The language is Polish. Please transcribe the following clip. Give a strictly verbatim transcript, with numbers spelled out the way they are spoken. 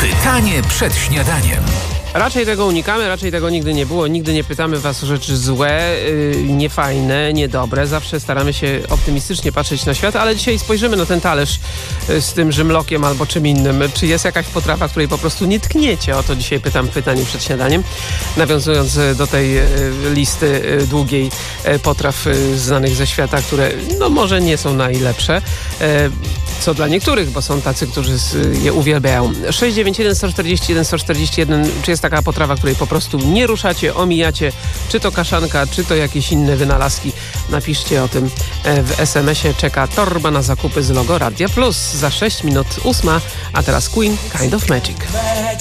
Pytanie przed śniadaniem. Raczej tego unikamy, raczej tego nigdy nie było. Nigdy nie pytamy was o rzeczy złe, yy, niefajne, niedobre. Zawsze staramy się optymistycznie patrzeć na świat, ale dzisiaj spojrzymy na ten talerz yy, z tym żymlokiem albo czym innym. Czy jest jakaś potrawa, której po prostu nie tkniecie? O to dzisiaj pytam w pytaniu przed śniadaniem. Nawiązując do tej yy, listy yy, długiej yy, potraw yy, znanych ze świata, które no może nie są najlepsze. Yy, co dla niektórych, bo są tacy, którzy je uwielbiają. sześć dziewięć jeden, sto czterdzieści jeden, sto czterdzieści jeden. Czy jest taka potrawa, której po prostu nie ruszacie, omijacie? Czy to kaszanka, czy to jakieś inne wynalazki? Napiszcie o tym w es em esie. Czeka torba na zakupy z logo Radia Plus. Za sześć minut ósma, a teraz Queen, Kind of Magic.